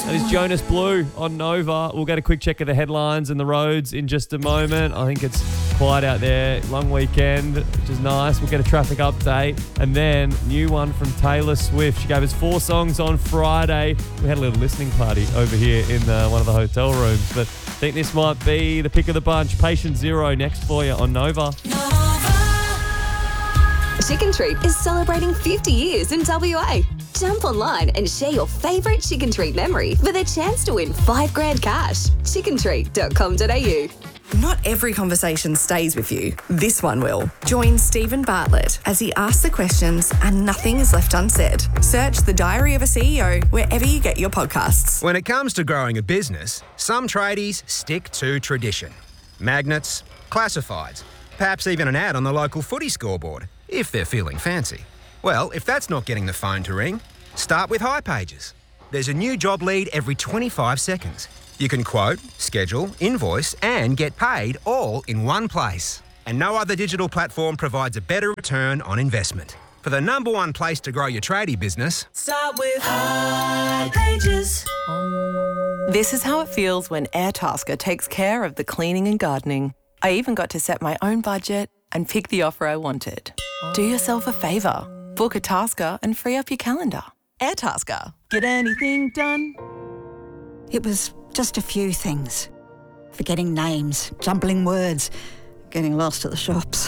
That is Jonas Blue on Nova. We'll get a quick check of the headlines and the roads in just a moment. I think it's quiet out there. Long weekend, which is nice. We'll get a traffic update. And then new one from Taylor Swift. She gave us 4 songs on Friday. We had a little listening party over here in one of the hotel rooms. But I think this might be the pick of the bunch. Patient Zero next for you on Nova. Chicken Treat is celebrating 50 years in WA. Jump online and share your favourite Chicken Treat memory for the chance to win $5,000 cash. chickentreat.com.au. Not every conversation stays with you. This one will. Join Stephen Bartlett as he asks the questions and nothing is left unsaid. Search The Diary of a CEO wherever you get your podcasts. When it comes to growing a business, some tradies stick to tradition. Magnets, classifieds, perhaps even an ad on the local footy scoreboard, if they're feeling fancy. Well, if that's not getting the phone to ring, start with hipages. There's a new job lead every 25 seconds. You can quote, schedule, invoice, and get paid all in one place. And no other digital platform provides a better return on investment. For the number one place to grow your tradie business, start with hipages. This is how it feels when Airtasker takes care of the cleaning and gardening. I even got to set my own budget and pick the offer I wanted. Do yourself a favour. Book a Tasker and free up your calendar. Airtasker. Get anything done? It was just a few things. Forgetting names, jumbling words, getting lost at the shops.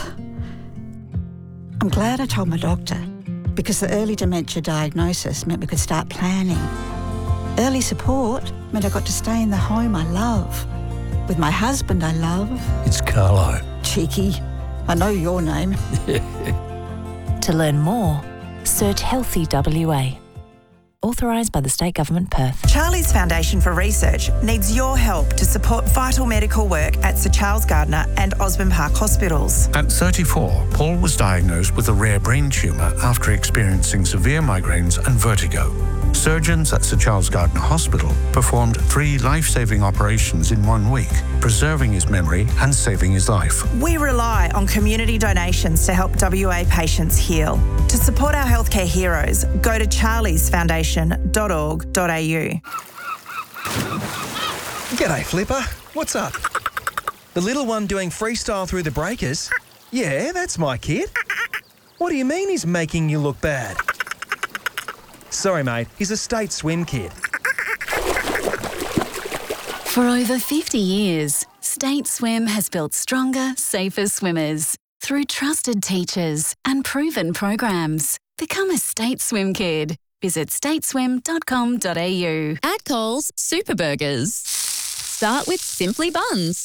I'm glad I told my doctor, because the early dementia diagnosis meant we could start planning. Early support meant I got to stay in the home I love, with my husband I love. It's Carlo. Cheeky. I know your name. To learn more, search Healthy WA. Authorised by the State Government, Perth. Charlie's Foundation for Research needs your help to support vital medical work at Sir Charles Gardner and Osborne Park hospitals. At 34, Paul was diagnosed with a rare brain tumour after experiencing severe migraines and vertigo. Surgeons at Sir Charles Gardner Hospital performed 3 life-saving operations in 1 week, preserving his memory and saving his life. We rely on community donations to help WA patients heal. To support our healthcare heroes, go to charliesfoundation.org.au. G'day, Flipper. What's up? The little one doing freestyle through the breakers? Yeah, that's my kid. What do you mean he's making you look bad? Sorry, mate, he's a state swim kid. For over 50 years, State Swim has built stronger, safer swimmers through trusted teachers and proven programs. Become a State Swim kid. Visit stateswim.com.au. At Coles, Super Burgers. Start with Simply Buns.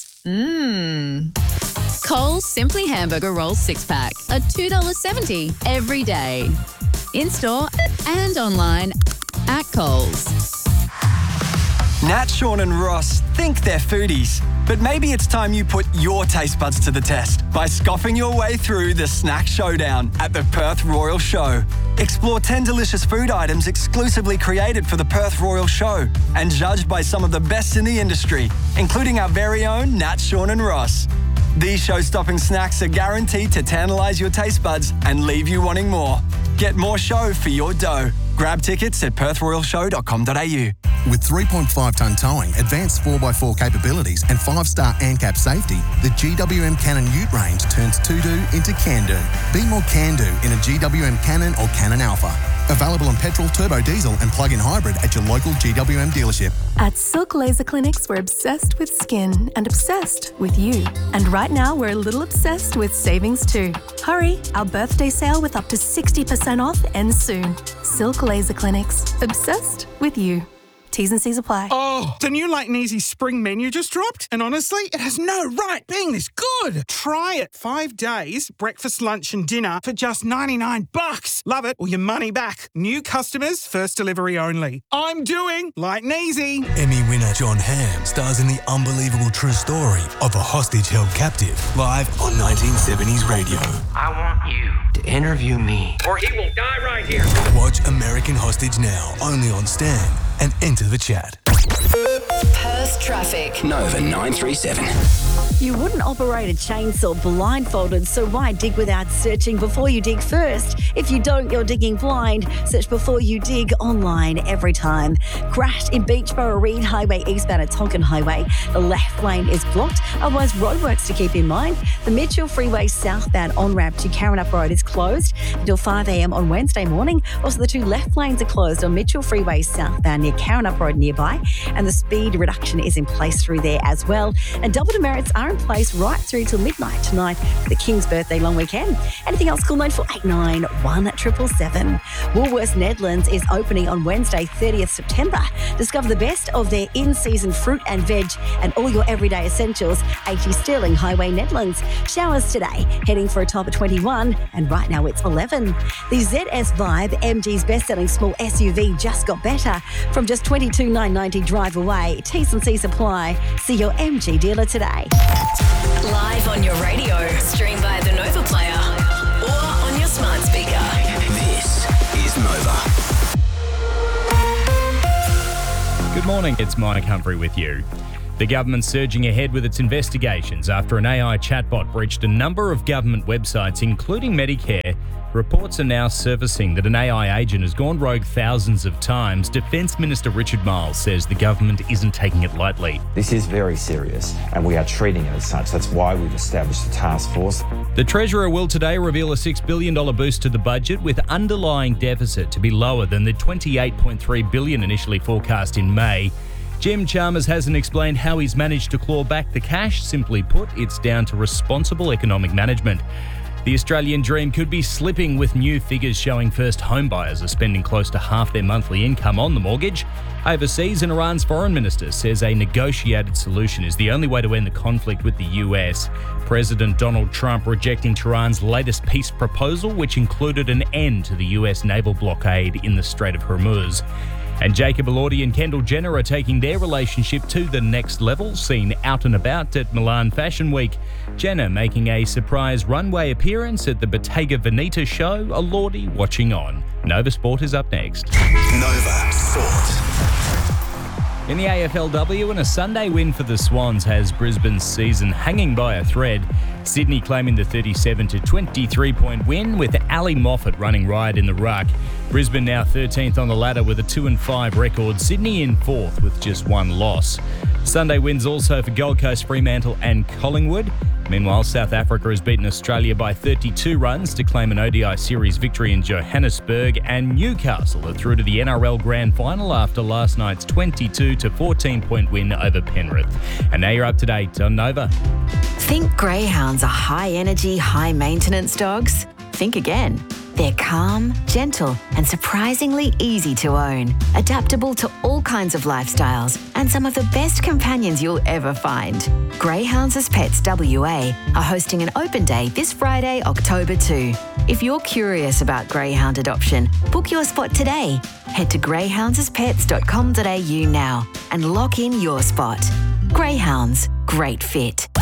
Coles Simply Hamburger Rolls 6-pack are $2.70 every day. In-store and online at Coles. Nat, Sean and Ross think they're foodies, but maybe it's time you put your taste buds to the test by scoffing your way through the Snack Showdown at the Perth Royal Show. Explore 10 delicious food items exclusively created for the Perth Royal Show and judged by some of the best in the industry, including our very own Nat, Sean and Ross. These show-stopping snacks are guaranteed to tantalise your taste buds and leave you wanting more. Get more show for your dough. Grab tickets at perthroyalshow.com.au. With 3.5-tonne towing, advanced 4x4 capabilities and 5-star ANCAP safety, the GWM Cannon Ute range turns to-do into can-do. Be more can-do in a GWM Cannon or Cannon Alpha. Available on petrol, turbo diesel and plug-in hybrid at your local GWM dealership. At Silk Laser Clinics, we're obsessed with skin and obsessed with you. And right now, we're a little obsessed with savings too. Hurry, our birthday sale with up to 60% off ends soon. Silk Laser Clinics, obsessed with you. T's and C's apply. Oh, the new Light and Easy spring menu just dropped, and honestly, it has no right being this good. Try it. 5 days, breakfast, lunch and dinner for just $99. Love it or your money back. New customers, first delivery only. I'm doing Light and Easy. Emmy winner John Hamm stars in the unbelievable true story of a hostage held captive, live on 1970s radio. I want you to interview me, or he will die right here. Watch American Hostage now, only on Stan, and enter the chat. Perth traffic. Nova 937. You wouldn't operate a chainsaw blindfolded, so why dig without searching before you dig first? If you don't, you're digging blind. Search before you dig online every time. Crashed in Beachborough Reed Highway eastbound at Tonkin Highway. The left lane is blocked, otherwise roadworks to keep in mind. The Mitchell Freeway southbound on-ramp to Karrinyup Road is closed until 5 a.m. on Wednesday morning. Also, the two left lanes are closed on Mitchell Freeway southbound near Karrinyup Road nearby, and the speed reduction is in place through there as well. And double demerits are in place right through till midnight tonight for the King's birthday long weekend. Anything else, call 9489 1777. Woolworths Nedlands is opening on Wednesday, 30th September. Discover the best of their in-season fruit and veg and all your everyday essentials. 80 Stirling Highway, Nedlands. Showers today, heading for a top of 21, and right now it's 11. The ZS Vibe, MG's best-selling small SUV, just got better. From just $22,990 drive away. T&C Supply. See your MG dealer today. Live on your radio, stream by the Nova Player, or on your smart speaker. This is Nova. Good morning, it's Mike Humphrey with you. The government's surging ahead with its investigations after an AI chatbot breached a number of government websites, including Medicare. Reports are now surfacing that an AI agent has gone rogue thousands of times. Defence Minister Richard Marles says the government isn't taking it lightly. This is very serious and we are treating it as such. That's why we've established a task force. The Treasurer will today reveal a $6 billion boost to the budget, with underlying deficit to be lower than the $28.3 billion initially forecast in May. Jim Chalmers hasn't explained how he's managed to claw back the cash. Simply put, it's down to responsible economic management. The Australian dream could be slipping, with new figures showing first home buyers are spending close to half their monthly income on the mortgage. Overseas, and Iran's foreign minister says a negotiated solution is the only way to end the conflict with the US. President Donald Trump rejecting Tehran's latest peace proposal, which included an end to the US naval blockade in the Strait of Hormuz. And Jacob Elordi and Kendall Jenner are taking their relationship to the next level, seen out and about at Milan Fashion Week. Jenner making a surprise runway appearance at the Bottega Veneta show. Elordi watching on. Nova Sport is up next. Nova Sport. In the AFLW, and a Sunday win for the Swans has Brisbane's season hanging by a thread. Sydney claiming the 37 to 23-point win, with Ali Moffat running riot in the ruck. Brisbane now 13th on the ladder with a 2-5 record. Sydney in 4th with just one loss. Sunday wins also for Gold Coast, Fremantle and Collingwood. Meanwhile, South Africa has beaten Australia by 32 runs to claim an ODI series victory in Johannesburg, and Newcastle are through to the NRL Grand Final after last night's 22 to 14-point win over Penrith. And now you're up to date on Nova. Think greyhounds are high-energy, high-maintenance dogs? Think again. They're calm, gentle, and surprisingly easy to own. Adaptable to all kinds of lifestyles, and some of the best companions you'll ever find. Greyhounds as Pets WA are hosting an open day this Friday, October 2. If you're curious about greyhound adoption, book your spot today. Head to greyhoundsaspets.com.au now and lock in your spot. Greyhounds, great fit.